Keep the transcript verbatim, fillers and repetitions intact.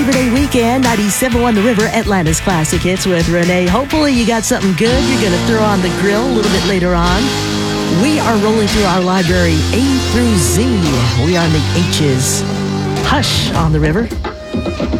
Labor Day weekend, ninety-seven point one The River, Atlanta's Classic Hits with Renee. Hopefully you got something good you're going to throw on the grill a little bit later on. We are rolling through our library A through Z. We are in the H's. Hush on The River.